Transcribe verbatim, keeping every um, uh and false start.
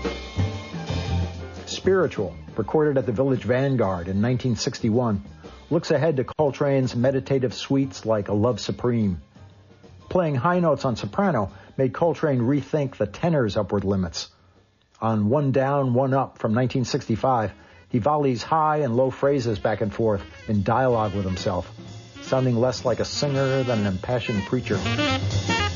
Spiritual, recorded at the Village Vanguard in nineteen sixty-one, looks ahead to Coltrane's meditative suites like A Love Supreme. Playing high notes on soprano made Coltrane rethink the tenor's upward limits. On One Down, One Up from nineteen sixty-five, he volleys high and low phrases back and forth in dialogue with himself, sounding less like a singer than an impassioned preacher.